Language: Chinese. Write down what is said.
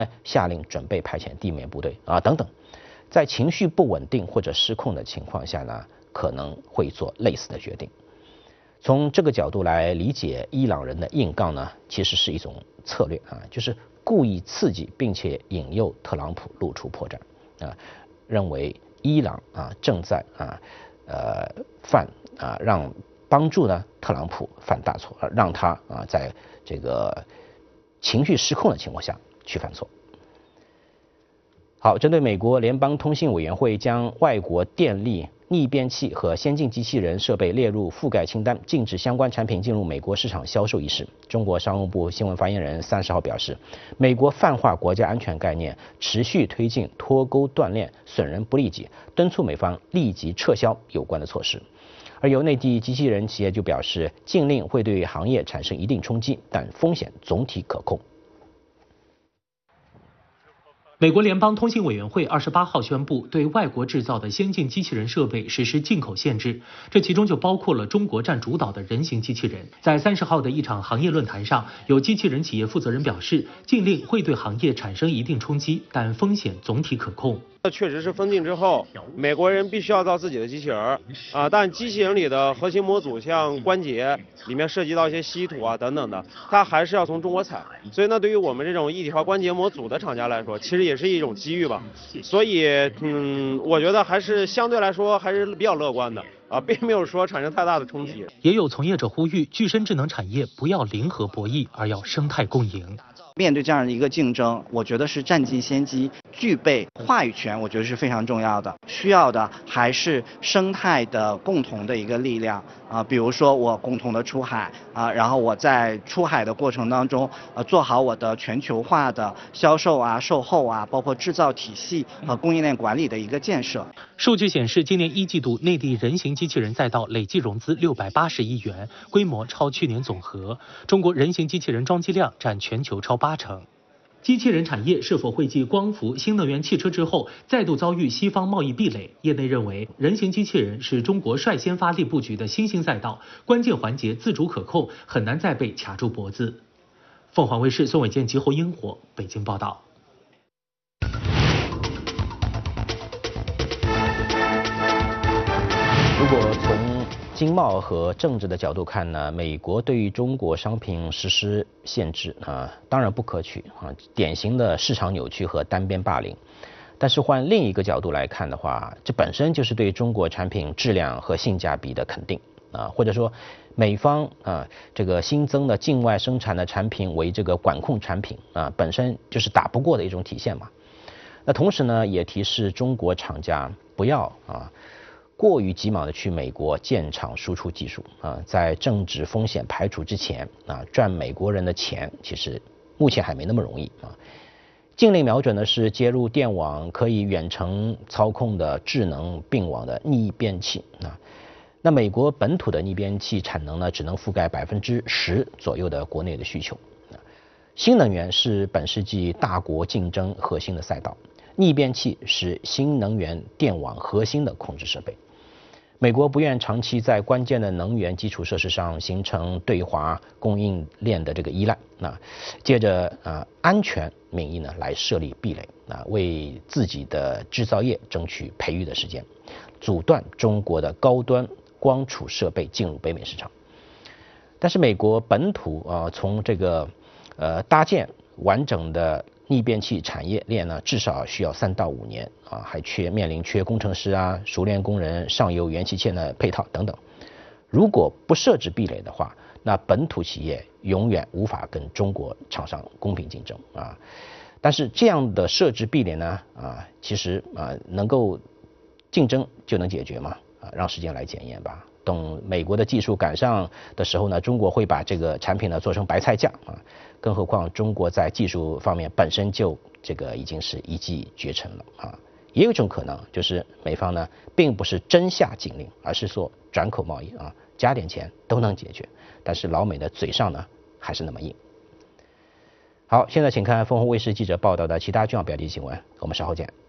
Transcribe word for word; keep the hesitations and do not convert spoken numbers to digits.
下令准备派遣地面部队啊等等，在情绪不稳定或者失控的情况下呢，可能会做类似的决定。从这个角度来理解伊朗人的硬杠呢，其实是一种策略啊，就是故意刺激并且引诱特朗普露出破绽啊，认为伊朗啊正在啊呃犯啊让帮助呢特朗普犯大错，让他啊在这个情绪失控的情况下去犯错。好，针对美国联邦通信委员会将外国电力、逆变器和先进机器人设备列入覆盖清单，禁止相关产品进入美国市场销售一事，中国商务部新闻发言人三十号表示，美国泛化国家安全概念，持续推进脱钩断链，损人不利己，敦促美方立即撤销有关的措施。而由内地机器人企业就表示，禁令会对行业产生一定冲击，但风险总体可控。 美国联邦通信委员会二十八号宣布，对外国制造的先进机器人设备实施进口限制，这其中就包括了中国占主导的人形机器人。在三十号的一场行业论坛上，有机器人企业负责人表示，禁令会对行业产生一定冲击，但风险总体可控。 这确实是封禁之后，美国人必须要造自己的机器人啊，但机器人里的核心模组，像关节里面涉及到一些稀土啊等等的，它还是要从中国采。所以呢，对于我们这种一体化关节模组的厂家来说，其实也是一种机遇吧。所以，嗯，我觉得还是相对来说还是比较乐观的啊，并没有说产生太大的冲击。 也有从业者呼吁，具身智能产业不要零和博弈，而要生态共赢。 面对这样的一个竞争，我觉得是占尽先机，具备话语权，我觉得是非常重要的。需要的还是生态的共同的一个力量啊、呃，比如说我共同的出海啊、呃，然后我在出海的过程当中，呃，做好我的全球化的销售啊、售后啊，包括制造体系和供应链管理的一个建设。 数据显示，今年一季度内地人形机器人赛道累计融资六百八十亿元，规模超去年总和。中国人形机器人装机量占全球超八成。机器人产业是否会继光伏、新能源汽车之后再度遭遇西方贸易壁垒？业内认为，人形机器人是中国率先发力布局的新兴赛道，关键环节自主可控，很难再被卡住脖子。凤凰卫视宋伟健、吉侯烟火北京报道。 如果从经贸和政治的角度看呢，美国对于中国商品实施限制啊，当然不可取啊，典型的市场扭曲和单边霸凌。但是换另一个角度来看的话，这本身就是对中国产品质量和性价比的肯定啊，或者说美方啊这个新增的境外生产的产品为这个管控产品啊，本身就是打不过的一种体现嘛。那同时呢，也提示中国厂家不要啊。过于急忙的去美国建厂输出技术啊，在政治风险排除之前啊，赚美国人的钱其实目前还没那么容易啊。禁令瞄准的是接入电网可以远程操控的智能并网的逆变器啊。那美国本土的逆变器产能呢，只能覆盖百分之十左右的国内的需求啊。新能源是本世纪大国竞争核心的赛道，逆变器是新能源电网核心的控制设备。美国不愿长期在关键的能源基础设施上形成对华供应链的这个依赖，那借着啊安全名义呢来设立壁垒，啊为自己的制造业争取培育的时间，阻断中国的高端光储设备进入北美市场。但是美国本土啊从这个呃搭建完整的逆变器产业链呢，至少需要三到五年啊，还缺面临缺工程师啊、熟练工人、上游元器件的配套等等。如果不设置壁垒的话，那本土企业永远无法跟中国厂商公平竞争啊。但是这样的设置壁垒呢啊，其实啊能够竞争就能解决吗？啊，让时间来检验吧。等美国的技术赶上的时候呢，中国会把这个产品呢做成白菜价啊。更何况中国在技术方面本身就这个已经是一骑绝尘了啊。也有一种可能就是美方呢并不是真下禁令，而是说转口贸易啊，加点钱都能解决。但是老美的嘴上呢还是那么硬。好，现在请看凤凰卫视记者报道的其他重要标题新闻，我们稍后见。